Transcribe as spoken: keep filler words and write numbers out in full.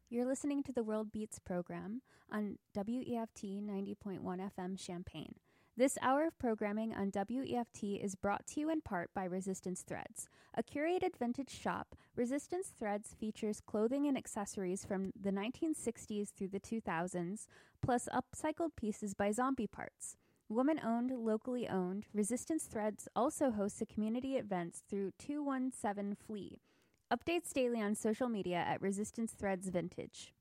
You're listening to the World Beats program on W E F T ninety point one F M Champaign. This hour of programming on W E F T is brought to you in part by Resistance Threads. A curated vintage shop, Resistance Threads features clothing and accessories from the nineteen sixties through the two thousands, plus upcycled pieces by Zombie Parts. Woman-owned, locally owned, Resistance Threads also hosts a community events through two one seven Flea. Updates daily on social media at Resistance Threads Vintage.